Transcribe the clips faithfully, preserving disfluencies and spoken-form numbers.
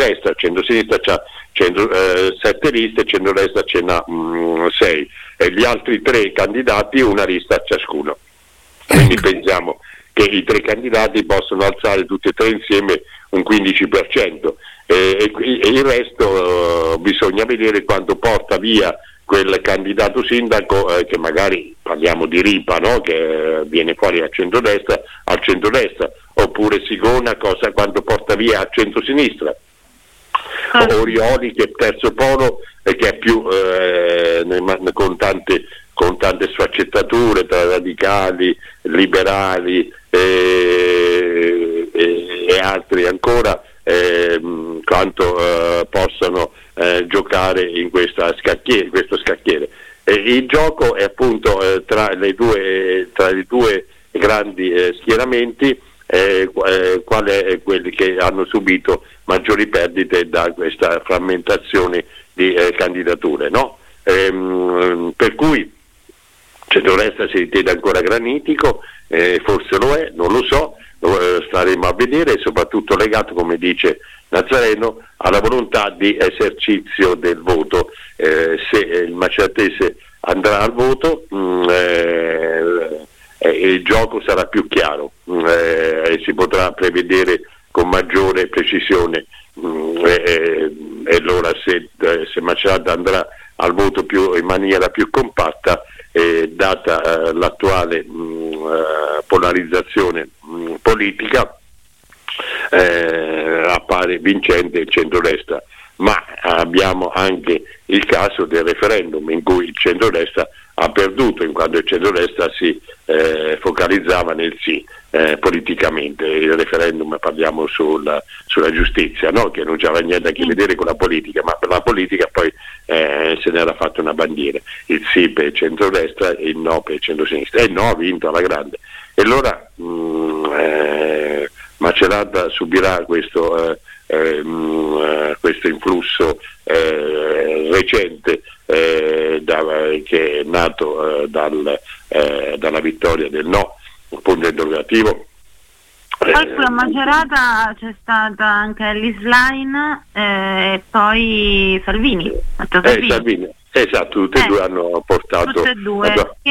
centrodestra, centrosinistra c'ha centro, eh, sette liste, centrodestra ce n'ha mh, sei, e gli altri tre candidati una lista ciascuno. Quindi pensiamo che i tre candidati possono alzare tutti e tre insieme un quindici per cento, e, e, e il resto uh, bisogna vedere quanto porta via quel candidato sindaco eh, che magari, parliamo di Ripa, no? Che eh, viene fuori al centrodestra, al centrodestra, oppure Sigona, cosa, quanto porta via al centrosinistra, ah. o Orioli che è terzo polo e che è più eh, con tante con tante sfaccettature tra radicali, liberali e, e, e altri ancora, eh, quanto eh, possano eh, giocare in questa scacchiere, questo scacchiere. E il gioco è appunto eh, tra le due tra i due grandi eh, schieramenti, eh, eh, qual è quelli che hanno subito maggiori perdite da questa frammentazione di eh, candidature, no? Ehm, per cui centrodestra si ritiene ancora granitico, eh, forse lo è, non lo so, lo, eh, staremo a vedere, e soprattutto legato, come dice Nazareno, alla volontà di esercizio del voto. Eh, se il maceratese andrà al voto mh, eh, eh, il gioco sarà più chiaro eh, e si potrà prevedere con maggiore precisione mh, eh, e allora se, eh, se Macerata andrà al voto più, in maniera più compatta, eh, data eh, l'attuale mh, eh, polarizzazione mh, politica, eh, appare vincente il centrodestra. Ma abbiamo anche il caso del referendum in cui il centrodestra ha perduto, in quanto il centrodestra si eh, focalizzava nel sì eh, politicamente. Il referendum, parliamo sulla, sulla giustizia, no? Che non c'aveva niente a che vedere con la politica, ma per la politica poi eh, se n'era fatta una bandiera, il sì per il centrodestra e il no per il centrosinistra, e il no ha vinto alla grande. E allora mh, eh, Macerata subirà questo eh, Eh, mh, questo influsso eh, recente eh, da, che è nato eh, dal, eh, dalla vittoria del no, un punto interrogativo. Poi sulla Macerata c'è stata anche Ellis Line eh, e poi Salvini, Salvini. Eh, Salvini. Esatto, tutti e eh, due hanno portato tutte e due allora, che,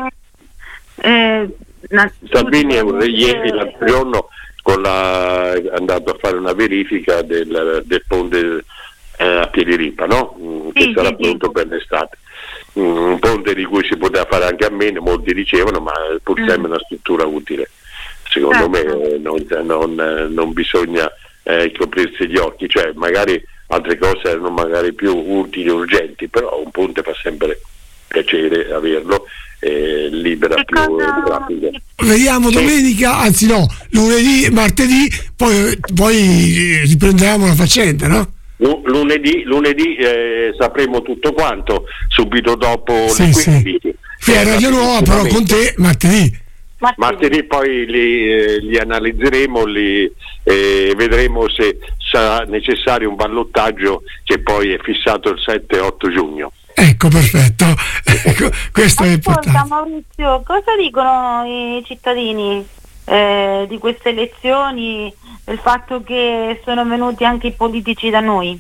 sì. eh, Salvini è ieri l'altro giorno con la, è andato a fare una verifica del, del ponte eh, a Piediripa, no? Mm, sì, che sarà sì, pronto sì. per l'estate. Mm, un ponte di cui si poteva fare anche a meno, molti dicevano, ma pur sempre mm. una struttura utile. Secondo certo. me non, non, non bisogna eh, coprirsi gli occhi, cioè magari altre cose erano magari più utili e urgenti, però un ponte fa sempre piacere averlo. Eh, libera che più cosa... traffico. Vediamo sì. Domenica, anzi no, lunedì, martedì, poi, poi riprendiamo la faccenda, no? L- lunedì, lunedì eh, sapremo tutto quanto, subito dopo sì, le quindici. Sì, a Radio Nuova, però con te martedì. Martedì, martedì poi li, eh, li analizzeremo, li eh, vedremo se sarà necessario un ballottaggio che poi è fissato il sette otto giugno. Ecco, perfetto. Ecco, questo Ascolta, è importante. Maurizio, cosa dicono i cittadini eh, di queste elezioni, del fatto che sono venuti anche i politici da noi?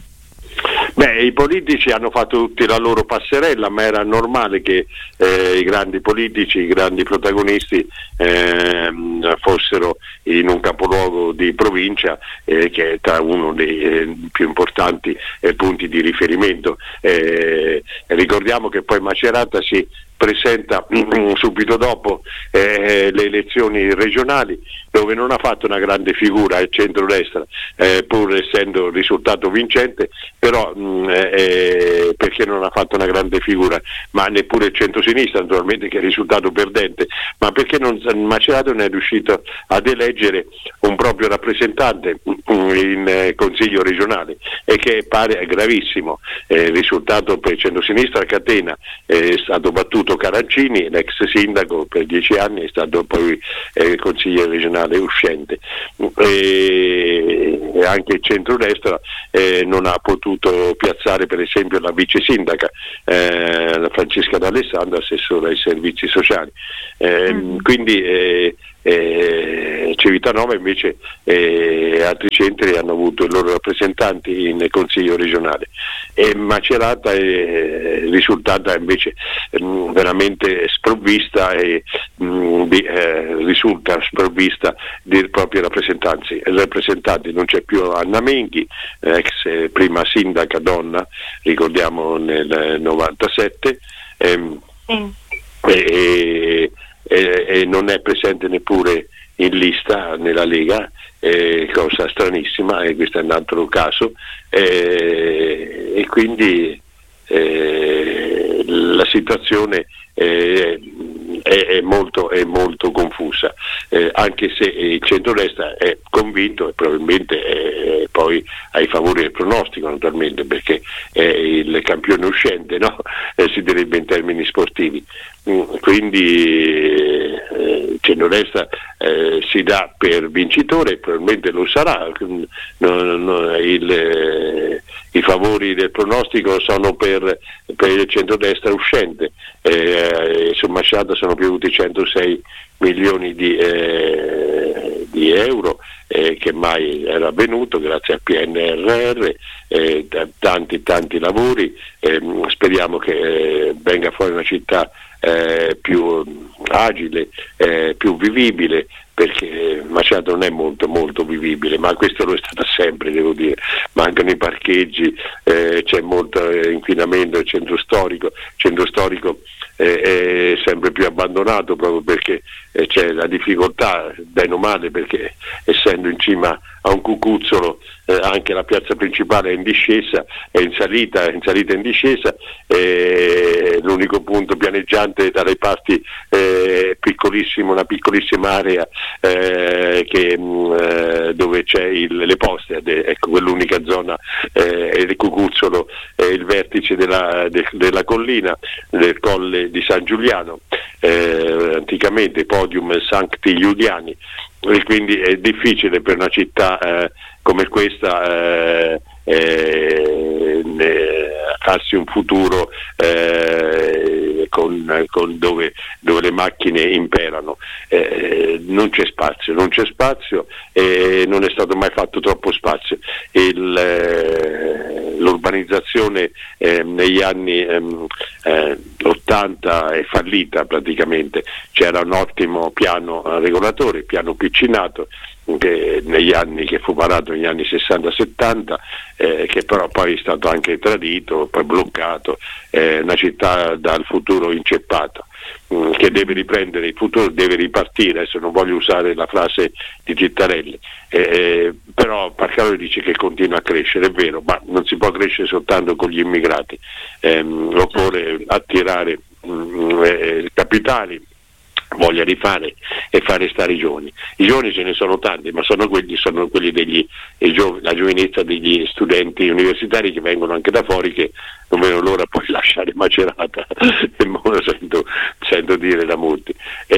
Beh, i politici hanno fatto tutti la loro passerella, ma era normale che eh, i grandi politici, i grandi protagonisti eh, fossero in un capoluogo di provincia eh, che è tra uno dei eh, più importanti eh, punti di riferimento. Eh, ricordiamo che poi Macerata si presenta subito dopo eh, le elezioni regionali, dove non ha fatto una grande figura il centrodestra, eh, pur essendo risultato vincente, però mh, eh, perché non ha fatto una grande figura, ma neppure il centrosinistra naturalmente, che è risultato perdente, ma perché non, Macerata non è riuscito ad eleggere un proprio rappresentante in eh, consiglio regionale, e che pare gravissimo. Eh, il risultato per il centrosinistra a Catena è stato battuto Carancini, l'ex sindaco per dieci anni, è stato poi eh, consigliere regionale uscente, e, e anche il centrodestra eh, non ha potuto piazzare per esempio la vice sindaca eh, Francesca D'Alessandro, assessore ai servizi sociali. Eh, mm. Quindi eh, eh, Civitanova invece e eh, altri centri hanno avuto i loro rappresentanti in consiglio regionale, e Macerata è risultata invece mh, veramente sprovvista e mh, di, eh, risulta sprovvista di propri rappresentanti. rappresentanti non c'è più Anna Menghi, ex eh, prima sindaca donna, ricordiamo nel novantasette, ehm, sì. e, e, e non è presente neppure in lista nella Lega, eh, cosa stranissima, e questo è un altro caso, eh, e quindi eh, la situazione eh, è, è, molto, è molto confusa, eh, anche se il centrodestra è convinto e probabilmente è poi ai favori del pronostico, naturalmente, perché è il campione uscente, no? Eh, si direbbe in termini sportivi. Quindi eh, centrodestra eh, si dà per vincitore, probabilmente lo sarà. No, no, il, eh, i favori del pronostico sono per, per il centrodestra uscente, eh, su Masciata sono piovuti centosei milioni di, eh, di euro, eh, che mai era avvenuto grazie al P N R R, eh, tanti tanti lavori, eh, speriamo che eh, venga fuori una città eh, più agile, eh, più vivibile, perché Macerata non è molto molto vivibile, ma questo lo è stata sempre, devo dire. Mancano i parcheggi, eh, c'è molto inquinamento, il centro storico, il centro storico eh, è sempre più abbandonato proprio perché eh, c'è la difficoltà, bene o male, perché essendo in cima a un cucuzzolo eh, anche la piazza principale è in discesa, è in salita, è in salita e in discesa, eh, l'unico punto pianeggiante dalle parti eh, piccolissimo, una piccolissima area eh, che, mh, dove c'è il, le poste, de, ecco, quell'unica zona eh, è il cucuzzolo, è il vertice della, de, della collina, del colle di San Giuliano, eh, anticamente Podium Sancti Giuliani, e quindi è difficile per una città eh, come questa eh, eh, farsi un futuro eh, con, con dove, dove le macchine imperano. Eh, non c'è spazio, non c'è spazio e non è stato mai fatto troppo spazio. Il, eh, l'urbanizzazione eh, negli anni ehm, eh, ottanta è fallita praticamente, c'era un ottimo piano regolatore, piano piccinato, che negli anni che fu varato negli anni sessanta settanta, eh, che però poi è stato anche tradito, poi bloccato, è eh, una città dal futuro inceppato, mh, che deve riprendere il futuro, deve ripartire. Adesso non voglio usare la frase di Cittarelli, eh, però Parcallo dice che continua a crescere, è vero, ma non si può crescere soltanto con gli immigrati, eh, occorre attirare mh, eh, capitali, voglia di fare e fare stare i giovani. I giovani ce ne sono tanti, ma sono quelli, sono quelli degli gio, la giovinezza degli studenti universitari che vengono anche da fuori, che non vedono l'ora poi lasciare Macerata, me lo sento, sento dire da molti.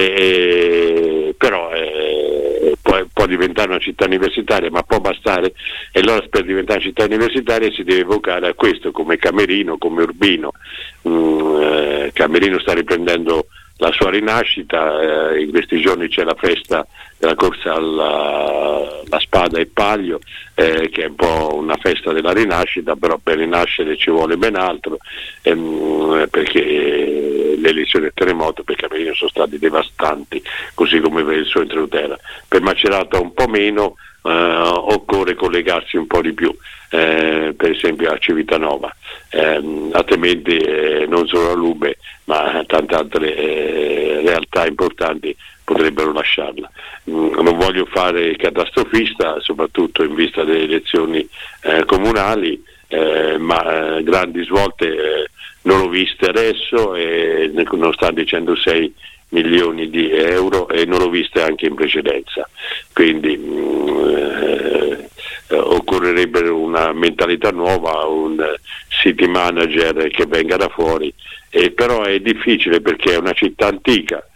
E, però eh, può, può diventare una città universitaria, ma può bastare, e allora per diventare una città universitaria si deve evocare a questo, come Camerino, come Urbino. Mm, eh, Camerino sta riprendendo la sua rinascita, eh, in questi giorni c'è la festa della corsa alla, alla spada e paglio, eh, che è un po' una festa della rinascita, però per rinascere ci vuole ben altro, ehm, perché le elezioni del terremoto per Camerino sono stati devastanti, così come per il suo Intrautera. Per Macerata un po' meno, eh, occorre collegarsi un po' di più, eh, per esempio a Civitanova, eh, altrimenti eh, non solo a Lube ma tante altre eh, realtà importanti potrebbero lasciarla. Mm, non voglio fare catastrofista, soprattutto in vista delle elezioni eh, comunali, eh, ma eh, grandi svolte eh, non l'ho viste adesso, eh, nonostante i centosei milioni di euro, e non l'ho viste anche in precedenza. Quindi mm, eh, occorrerebbe una mentalità nuova, un city manager che venga da fuori, eh, però è difficile perché è una città antica,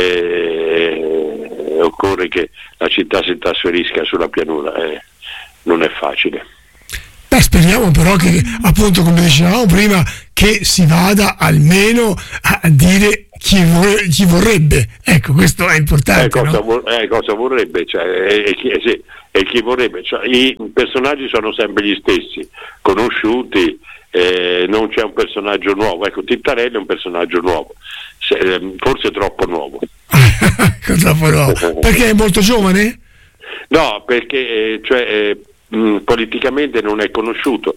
eh, occorre che la città si trasferisca sulla pianura, eh, non è facile. Beh, speriamo però che, appunto, come dicevamo prima, che si vada almeno a dire chi, vor- chi vorrebbe, ecco, questo è importante. Eh, cosa, no? vor- eh, cosa vorrebbe, cioè, e, e, chi, eh, sì, e chi vorrebbe, cioè, i personaggi sono sempre gli stessi, conosciuti, eh, non c'è un personaggio nuovo. Ecco, Tintarelli è un personaggio nuovo, se, eh, forse troppo nuovo. troppo nuovo. Perché è molto giovane? No, perché eh, cioè, eh, mh, politicamente non è conosciuto,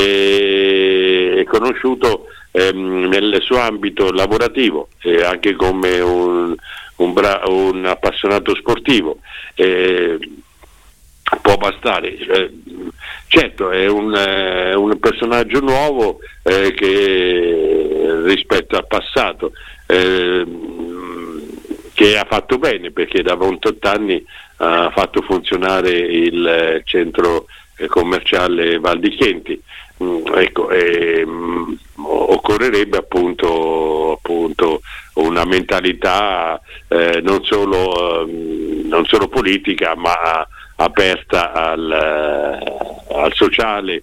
eh, è conosciuto ehm, nel suo ambito lavorativo, eh, anche come un, un, bra- un appassionato sportivo. Eh, può bastare, eh, certo è un, eh, un personaggio nuovo eh, che rispetto al passato eh, che ha fatto bene, perché da ventotto anni ha fatto funzionare il centro commerciale Val di Chienti. Mm, ecco, eh, mh, occorrerebbe appunto, appunto una mentalità eh, non solo, eh, non solo politica, ma aperta al, al sociale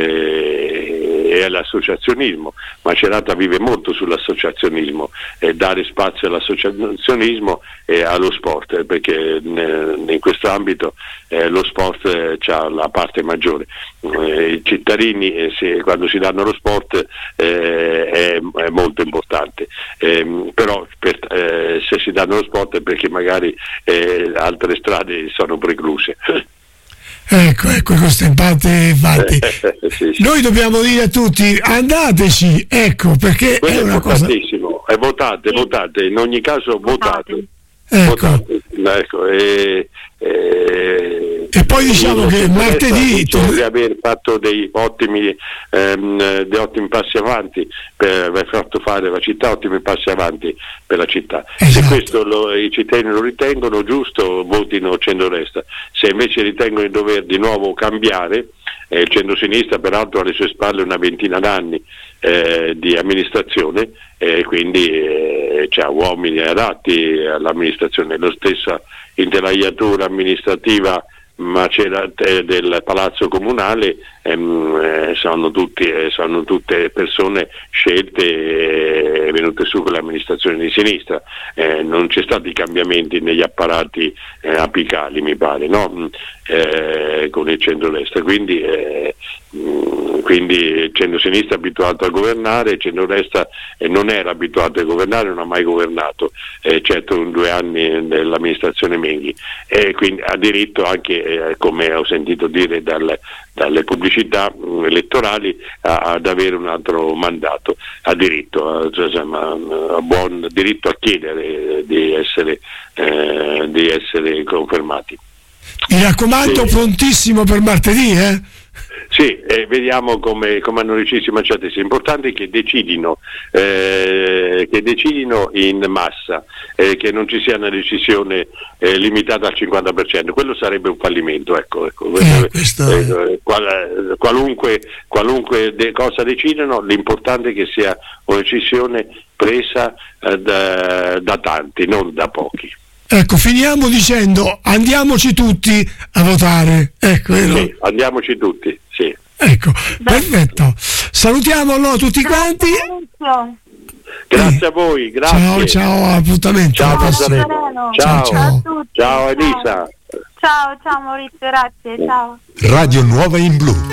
eh, e all'associazionismo. Macerata vive molto sull'associazionismo, e dare spazio all'associazionismo e allo sport, perché in, in questo ambito eh, lo sport eh, ha la parte maggiore. Eh, I cittadini eh, se, quando si danno lo sport eh, è, è molto importante, eh, però per, eh, se si danno lo sport è perché magari eh, altre strade sono precluse. Ecco, ecco, questo in parte, infatti. sì, sì. Noi dobbiamo dire a tutti, andateci, ecco, perché Quello è una è cosa... importantissimo, eh, votate, Sì. votate, in ogni caso votate. Ecco. votate. Ecco, e, e, E poi diciamo che martedì tu... di aver fatto dei ottimi, ehm, dei ottimi passi avanti, per aver fatto fare la città ottimi passi avanti per la città. Esatto. Se questo lo, i cittadini lo ritengono giusto, votino centrodestra. Se invece ritengono di dover di nuovo cambiare, eh, il centrosinistra peraltro ha alle sue spalle una ventina d'anni eh, di amministrazione, e eh, quindi eh, c'ha uomini adatti all'amministrazione. Lo stessa intelaiatura amministrativa Macera del Palazzo Comunale ehm, eh, sono, tutti, eh, sono tutte persone scelte e eh, venute su con l'amministrazione di sinistra. Eh, non c'è stati cambiamenti negli apparati eh, apicali, mi pare, no? Eh, con il centrodestra, quindi eh, mh, quindi il centro-sinistra è abituato a governare, il centrodestra eh, non era abituato a governare, non ha mai governato, eh, certo in due anni dell'amministrazione Menghi, e quindi ha diritto anche, eh, come ho sentito dire dal, dalle pubblicità mh, elettorali, a, ad avere un altro mandato, ha diritto, a, insomma, a buon diritto a chiedere di essere, eh, di essere confermati. Mi raccomando, sì. Prontissimo per martedì, eh? Sì, eh, vediamo come, come hanno deciso i Macciatesi. L'importante è che decidino, eh, che decidino in massa, eh, che non ci sia una decisione eh, limitata al cinquanta per cento. Quello sarebbe un fallimento, ecco, ecco. Eh, eh, eh, qual, qualunque, qualunque de- cosa decidano, l'importante è che sia una decisione presa eh, da, da tanti, non da pochi. Ecco, finiamo dicendo andiamoci tutti a votare. Ecco, sì, andiamoci tutti, sì. Ecco, beh, perfetto. Salutiamo allora tutti quanti. Grazie a voi, grazie. Ciao, ciao, appuntamento. Ciao, ciao, ciao, ciao. Ciao Elisa. Ciao, ciao Maurizio, grazie, ciao. Radio Nuova in Blu.